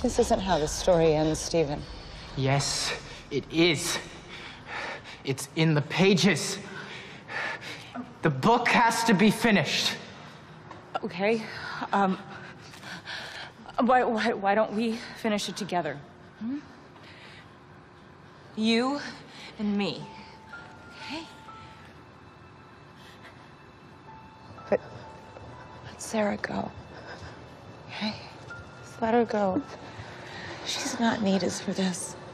This isn't how the story ends, Stephen. Yes, it is. It's in the pages. The book has to be finished. Okay. Why don't we finish it together? Hmm? You and me. Okay? But let Sarah go. Okay? Just let her go. She's not needed for this.